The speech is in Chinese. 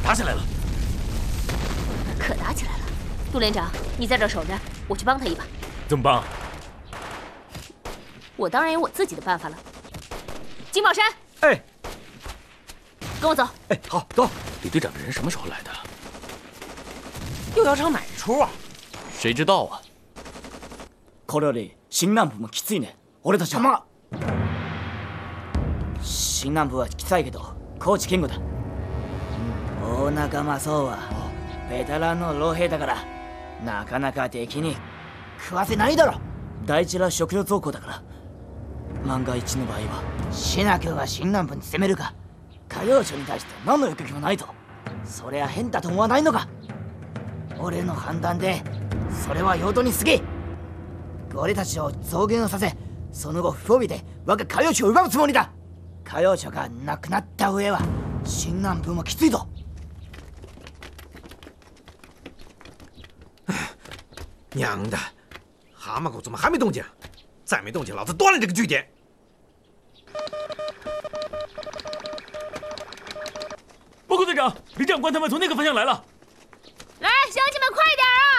打起来了。 可打起来了。杜连长，你在这守着，我去帮他一把。 怎么帮？ 我当然有我自己的办法了。金宝山， 哎， 跟我走。 哎，好，走。 李队长这人什么时候来的？ 又要上哪一出啊？ 谁知道啊？ これより新南部もきついね。俺たちは。新南部はきついけど、高知健吾だ。大中正雄はベテランの老兵だから、なかなか敵に食わせないだろ。大事な食料増庫だから。万が一の場合はシナ君が新南部に攻めるか、歌謡町に対して何の抑撃もないと、それは変だと思わないのか。俺の判断でそれは用途に過ぎ。俺たちを増減させ、その後不褒美で我が歌謡町を奪うつもりだ。歌謡町がなくなった上は新南部もきついぞ。 娘的，蛤蟆狗怎么还没动静？再没动静，老子端了这个据点！ 报告队长，李长官他们从那个方向来了。 来，乡亲们，快点啊！